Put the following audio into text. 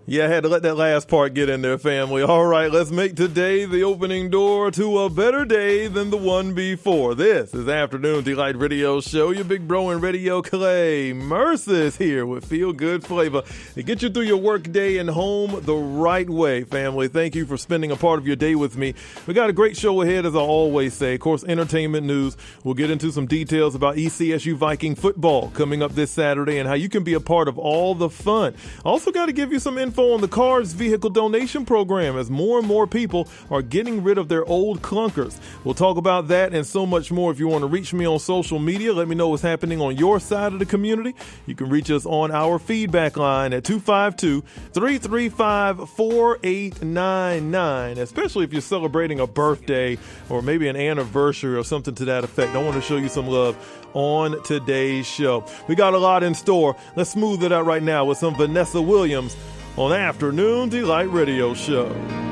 Yeah, I had to let that last part get in there, family. All right, let's make today the opening door to a better day than the one before. This is Afternoon Delight Radio Show. Your big bro in radio, Clay Mercis here with Feel Good Flavor to get you through your work day and home the right way, family. Thank you for spending a part of your day with me. We got a great show ahead, as I always say. Of course, entertainment news. We'll get into some details about ECSU Viking football coming up this Saturday and how you can be a part of all the fun. Also got to give you some info on the Cars Vehicle Donation Program as more and more people are getting rid of their old clunkers. We'll talk about that and so much more. If you want to reach me on social media, let me know what's happening on your side of the community. You can reach us on our feedback line at 252-335-4899, especially if you're celebrating a birthday or maybe an anniversary or something to that effect. I want to show you some love on today's show. We got a lot in store. Let's smooth it out right now with some Vanessa Williams on Afternoon Delight Radio Show.